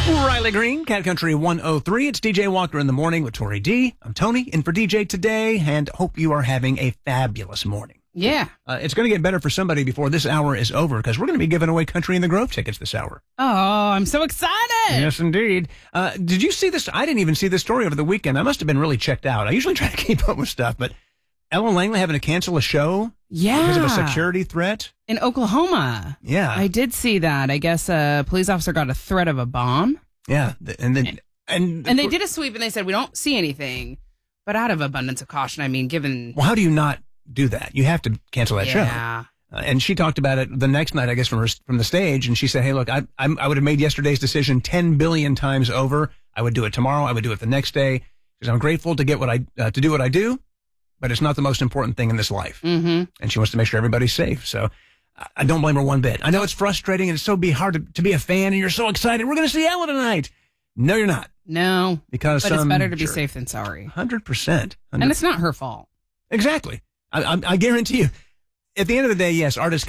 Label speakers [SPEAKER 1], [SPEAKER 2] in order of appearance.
[SPEAKER 1] Riley Green, Cat Country 103. It's DJ Walker in the morning with Tori D. I'm Tony, in for DJ today, and hope you are having a fabulous morning.
[SPEAKER 2] Yeah.
[SPEAKER 1] It's going to get better for somebody before this hour is over, because we're going to be giving away Country in the Grove tickets this hour.
[SPEAKER 2] Oh, I'm so excited.
[SPEAKER 1] Yes, indeed. Did you see this? I didn't even see this story over the weekend. I must have been really checked out. I usually try to keep up with stuff, but Ellen Langley having to cancel a show because of a security threat?
[SPEAKER 2] In Oklahoma.
[SPEAKER 1] Yeah.
[SPEAKER 2] I did see that. I guess a police officer got a threat of a bomb.
[SPEAKER 1] Yeah. And
[SPEAKER 2] they did a sweep and they said, we don't see anything. But out of abundance of caution, I mean, given...
[SPEAKER 1] Well, how do you not do that? You have to cancel that show.
[SPEAKER 2] Yeah.
[SPEAKER 1] And she talked about it the next night, I guess, from the stage. And she said, hey, look, I would have made yesterday's decision 10 billion times over. I would do it tomorrow. I would do it the next day. Because I'm grateful to get to do what I do. But it's not the most important thing in this life.
[SPEAKER 2] Mm-hmm.
[SPEAKER 1] And she wants to make sure everybody's safe. So I don't blame her one bit. I know it's frustrating and it's so hard to be a fan and you're so excited. We're going to see Ella tonight. No, you're not.
[SPEAKER 2] No.
[SPEAKER 1] Because
[SPEAKER 2] but it's better to be safe than sorry.
[SPEAKER 1] 100%.
[SPEAKER 2] And it's not her fault.
[SPEAKER 1] Exactly. I guarantee you. At the end of the day, yes, artists